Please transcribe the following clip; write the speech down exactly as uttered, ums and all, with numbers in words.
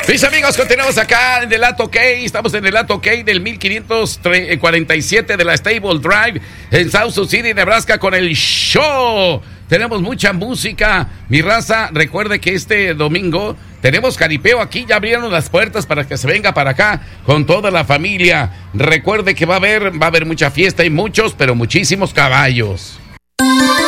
Mis amigos, continuamos acá en el Lato K. Estamos en el Lato K del mil quinientos cuarenta y siete de la Stable Drive en South Sioux City, Nebraska, con el show. Tenemos mucha música. Mi raza, recuerde que este domingo tenemos jaripeo aquí. Ya abrieron las puertas para que se venga para acá con toda la familia. Recuerde que va a haber, va a haber mucha fiesta y muchos, pero muchísimos caballos.